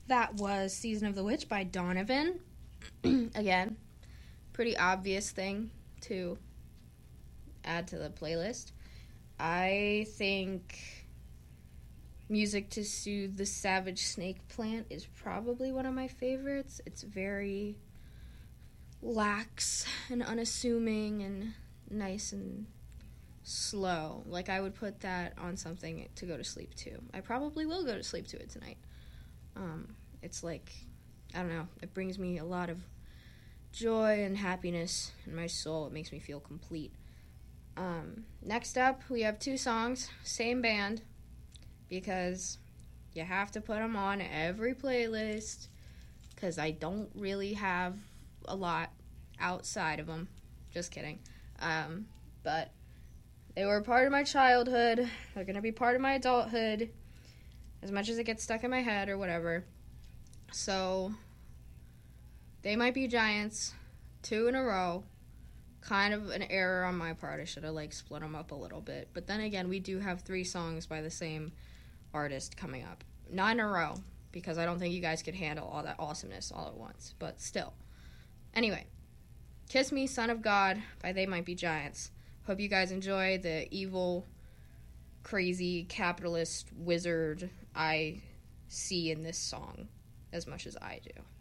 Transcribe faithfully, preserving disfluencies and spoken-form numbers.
That was Season of the Witch by Donovan. Again, pretty obvious thing to add to the playlist. I think Music to Soothe the Savage Snake Plant is probably one of my favorites. It's very lax and unassuming and nice and slow. Like, I would put that on something to go to sleep to. I probably will go to sleep to it tonight. Um, it's like, I don't know, it brings me a lot of joy and happiness in my soul. It makes me feel complete. Um, next up, we have two songs, same band, because you have to put them on every playlist, because I don't really have a lot outside of them. Just kidding. Um, but they were part of my childhood. They're going to be part of my adulthood, as much as it gets stuck in my head or whatever. So, They Might Be Giants, two in a row. Kind of an error on my part. I should have, like, split them up a little bit. But then again, we do have three songs by the same artist coming up. Not in a row, because I don't think you guys could handle all that awesomeness all at once. But still. Anyway, Kiss Me, Son of God by They Might Be Giants. Hope you guys enjoy the evil, crazy, capitalist wizard I see in this song as much as I do.